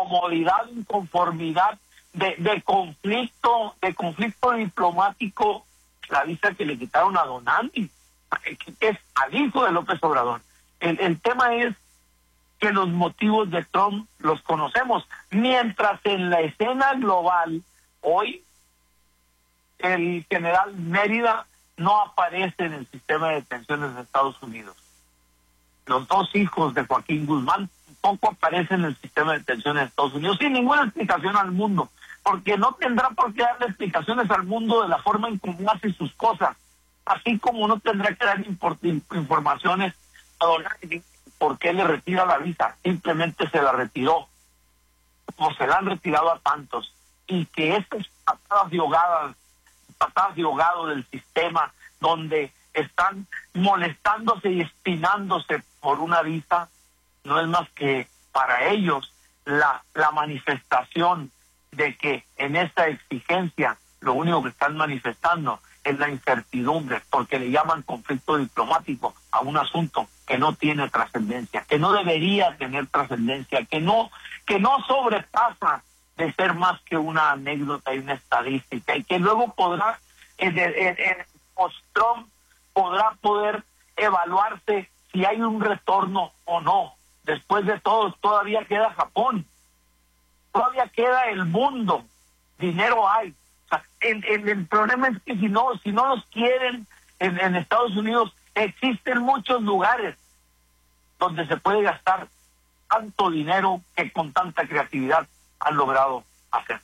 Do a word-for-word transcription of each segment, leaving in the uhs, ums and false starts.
incomodidad, inconformidad, de, de conflicto, de conflicto diplomático, la visa que le quitaron a Don Andy, que es al hijo de López Obrador. El, el tema es que los motivos de Trump los conocemos, mientras en la escena global, hoy, el general Mérida no aparece en el sistema de detenciones de Estados Unidos. Los dos hijos de Joaquín Guzmán tampoco aparecen en el sistema de detenciones de Estados Unidos, sin ninguna explicación al mundo, porque no tendrá por qué darle explicaciones al mundo de la forma en cómo hace sus cosas, así como no tendrá que dar informaciones a Don Andy por qué le retira la visa, simplemente se la retiró, como se la han retirado a tantos, y que estas patadas de ahogadas, patadas de ahogado del sistema, donde están molestándose y espinándose por una visa, no es más que para ellos la, la manifestación de que en esta exigencia lo único que están manifestando es la incertidumbre, porque le llaman conflicto diplomático a un asunto que no tiene trascendencia, que no debería tener trascendencia, que no, que no sobrepasa de ser más que una anécdota y una estadística, y que luego podrá, en el, en, en post-Trump, podrá poder evaluarse si hay un retorno o no. Después de todo, todavía queda Japón, todavía queda el mundo, dinero hay. O sea, el, el, el problema es que si no, si no los quieren en, en Estados Unidos, existen muchos lugares donde se puede gastar tanto dinero que con tanta creatividad han logrado hacer.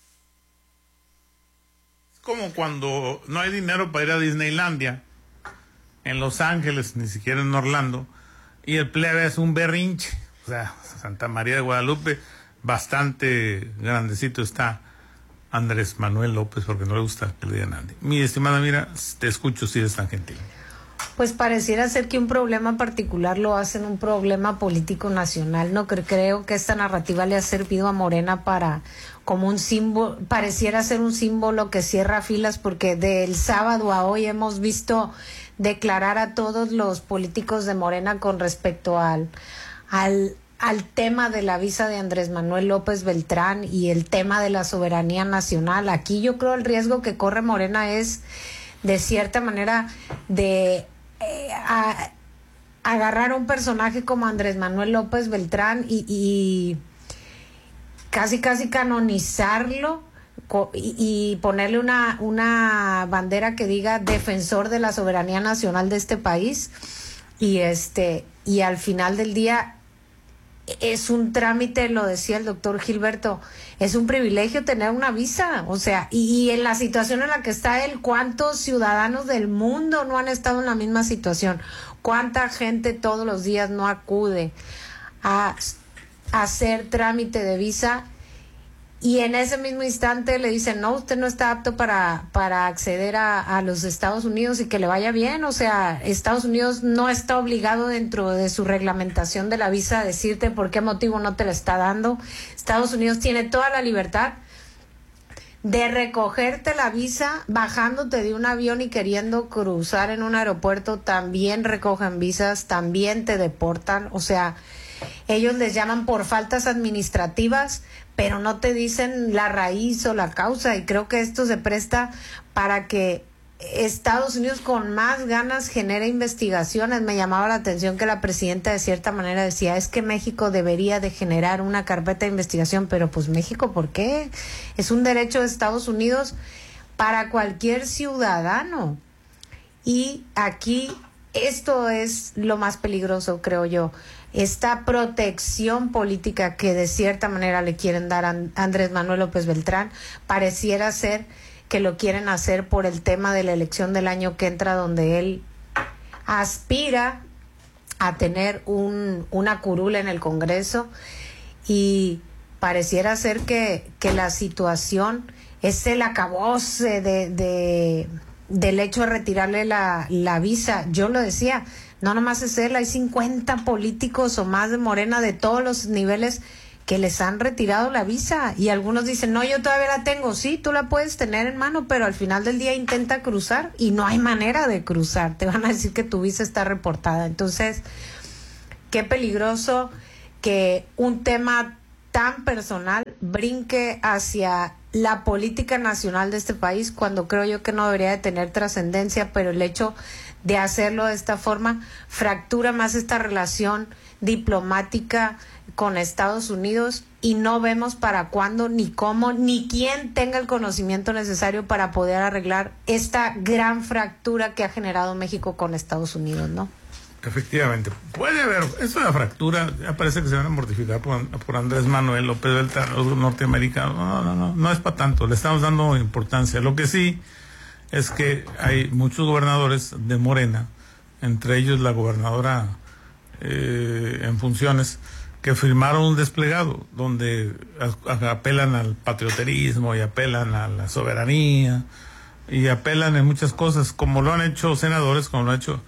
Es como cuando no hay dinero para ir a Disneylandia en Los Ángeles, ni siquiera en Orlando, y el plebe es un berrinche. O sea, Santa María de Guadalupe, bastante grandecito está Andrés Manuel López, porque no le gusta que le digan Andy. Mi estimada, mira, te escucho si eres tan gentil. Pues pareciera ser que un problema particular lo hacen un problema político nacional. No creo que esta narrativa le ha servido a Morena para como un símbolo, pareciera ser un símbolo que cierra filas, porque del sábado a hoy hemos visto declarar a todos los políticos de Morena con respecto al al al tema de la visa de Andrés Manuel López Beltrán y el tema de la soberanía nacional. Aquí yo creo el riesgo que corre Morena es de cierta manera de eh, a, agarrar a un personaje como Andrés Manuel López Beltrán y, y casi casi canonizarlo y, y ponerle una, una bandera que diga defensor de la soberanía nacional de este país, y este y al final del día es un trámite, lo decía el doctor Gilberto, es un privilegio tener una visa, o sea, y, y en la situación en la que está él, ¿cuántos ciudadanos del mundo no han estado en la misma situación? ¿Cuánta gente todos los días no acude a, a hacer trámite de visa? Y en ese mismo instante le dicen, no, usted no está apto para, para acceder a, a los Estados Unidos y que le vaya bien. O sea, Estados Unidos no está obligado dentro de su reglamentación de la visa a decirte por qué motivo no te la está dando. Estados Unidos tiene toda la libertad de recogerte la visa bajándote de un avión y queriendo cruzar en un aeropuerto. También recogen visas, también te deportan. O sea, ellos les llaman por faltas administrativas, pero no te dicen la raíz o la causa, y creo que esto se presta para que Estados Unidos con más ganas genere investigaciones. Me llamaba la atención que la presidenta de cierta manera decía, es que México debería de generar una carpeta de investigación, pero pues México, ¿por qué? Es un derecho de Estados Unidos para cualquier ciudadano, y aquí esto es lo más peligroso, creo yo. Esta protección política que de cierta manera le quieren dar a Andrés Manuel López Beltrán, pareciera ser que lo quieren hacer por el tema de la elección del año que entra, donde él aspira a tener un, una curul en el Congreso, y pareciera ser que, que la situación es el acabose de, de, del hecho de retirarle la, la visa. Yo lo decía, no nomás es él, hay cincuenta políticos o más de Morena de todos los niveles que les han retirado la visa, y algunos dicen, no, yo todavía la tengo. Sí, tú la puedes tener en mano, pero al final del día intenta cruzar y no hay manera de cruzar, te van a decir que tu visa está reportada. Entonces, qué peligroso que un tema tan personal brinque hacia la política nacional de este país, cuando creo yo que no debería de tener trascendencia, pero el hecho de hacerlo de esta forma fractura más esta relación diplomática con Estados Unidos, y no vemos para cuándo, ni cómo, ni quién tenga el conocimiento necesario para poder arreglar esta gran fractura que ha generado México con Estados Unidos, ¿no? Efectivamente, puede haber, es una fractura, ya parece que se van a mortificar por, por Andrés Manuel López Beltrán, los norteamericanos. No, no, no, no es para tanto, le estamos dando importancia. Lo que sí es que hay muchos gobernadores de Morena, entre ellos la gobernadora eh, en funciones, que firmaron un desplegado donde a, a, apelan al patrioterismo y apelan a la soberanía y apelan en muchas cosas, como lo han hecho senadores, como lo ha hecho.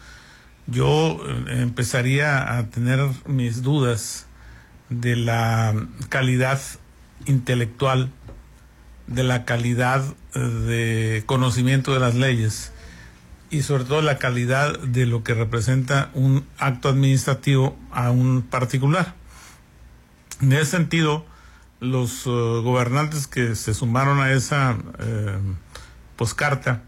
Yo eh, empezaría a tener mis dudas de la calidad intelectual, de la calidad de conocimiento de las leyes y sobre todo la calidad de lo que representa un acto administrativo a un particular. En ese sentido, los uh, gobernantes que se sumaron a esa eh, poscarta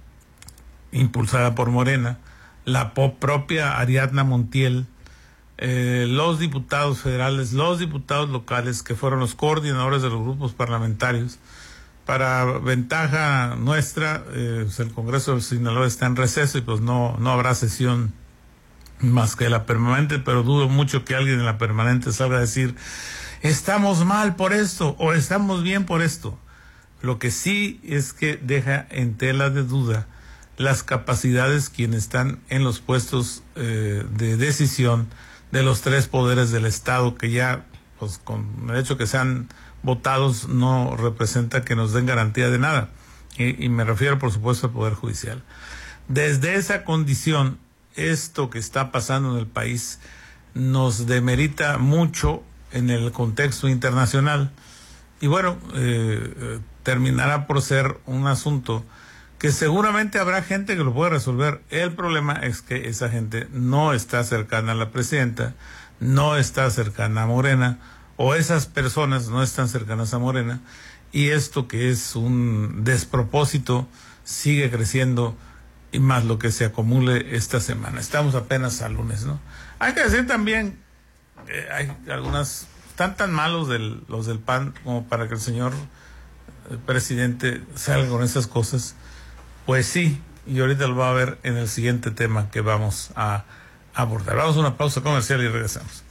impulsada por Morena, la propia Ariadna Montiel, eh, los diputados federales, los diputados locales, que fueron los coordinadores de los grupos parlamentarios, para ventaja nuestra, eh, pues el Congreso de Sinaloa está en receso y pues no, no habrá sesión más que la permanente, pero dudo mucho que alguien en la permanente salga a decir estamos mal por esto o estamos bien por esto. Lo que sí es que deja en tela de duda las capacidades quienes están en los puestos eh, de decisión de los tres poderes del Estado, que ya, pues con el hecho que sean votados, no representa que nos den garantía de nada. Y, y me refiero, por supuesto, al Poder Judicial. Desde esa condición, esto que está pasando en el país nos demerita mucho en el contexto internacional. Y bueno, eh, terminará por ser un asunto que seguramente habrá gente que lo puede resolver. El problema es que esa gente no está cercana a la presidenta, no está cercana a Morena, o esas personas no están cercanas a Morena, y esto que es un despropósito sigue creciendo, y más lo que se acumule esta semana. Estamos apenas a lunes, ¿no? Hay que decir también, eh, hay algunas, están tan malos del, los del P A N como para que el señor el presidente salga con esas cosas. Pues sí, y ahorita lo va a ver en el siguiente tema que vamos a abordar. Vamos a una pausa comercial y regresamos.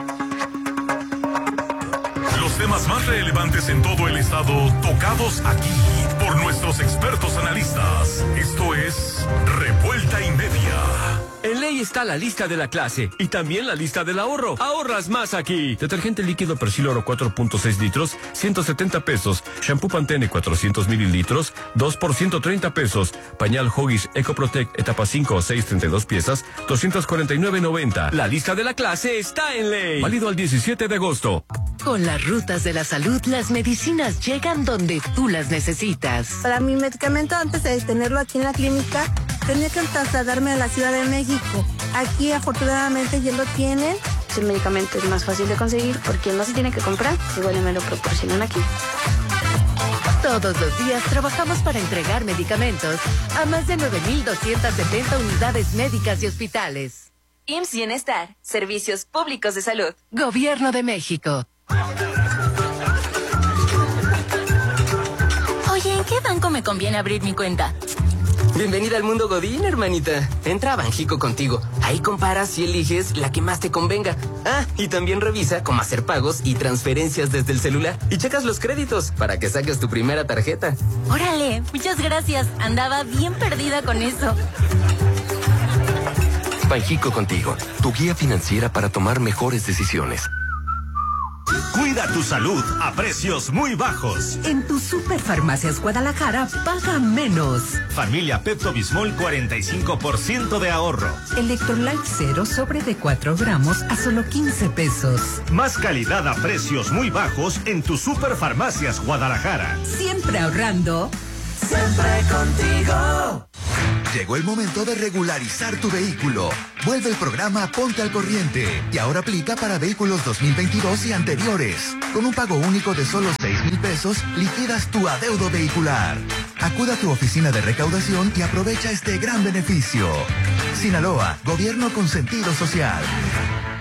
Los temas más relevantes en todo el estado, tocados aquí por nuestros expertos analistas. Esto es Revuelta y Media. En ley está la lista de la clase y también la lista del ahorro. Ahorras más aquí. Detergente líquido Persil Oro cuatro punto seis litros, ciento setenta pesos. Shampoo Pantene cuatrocientos mililitros, dos por ciento treinta pesos. Pañal Huggies EcoProtect etapa cinco o seis, treinta y dos piezas, doscientos cuarenta y nueve noventa. La lista de la clase está en ley. Válido al diecisiete de agosto. Con las rutas de la salud, las medicinas llegan donde tú las necesitas. Para mi medicamento, antes de tenerlo aquí en la clínica, tenía que trasladarme a la Ciudad de México. Aquí, afortunadamente, ya lo tienen. El medicamento es más fácil de conseguir porque no se tiene que comprar, igual me lo proporcionan aquí. Todos los días trabajamos para entregar medicamentos a más de nueve mil doscientas setenta unidades médicas y hospitales. I M S S Bienestar, Servicios Públicos de Salud. Gobierno de México. Oye, ¿en qué banco me conviene abrir mi cuenta? Bienvenida al mundo Godín, hermanita. Entra a Banjico Contigo. Ahí comparas y eliges la que más te convenga. Ah, y también revisa cómo hacer pagos y transferencias desde el celular. Y checas los créditos para que saques tu primera tarjeta. Órale, muchas gracias. Andaba bien perdida con eso. Banjico Contigo, tu guía financiera para tomar mejores decisiones. Cuida tu salud a precios muy bajos. En tu Superfarmacias Guadalajara, paga menos. Familia Pepto Bismol, cuarenta y cinco por ciento de ahorro. Electrolyte Cero sobre de cuatro gramos a solo quince pesos. Más calidad a precios muy bajos en tu Superfarmacias Guadalajara. Siempre ahorrando, siempre contigo. Llegó el momento de regularizar tu vehículo. Vuelve el programa Ponte al Corriente y ahora aplica para vehículos dos mil veintidós y anteriores. Con un pago único de solo seis mil pesos, liquidas tu adeudo vehicular. Acuda a tu oficina de recaudación y aprovecha este gran beneficio. Sinaloa, gobierno con sentido social.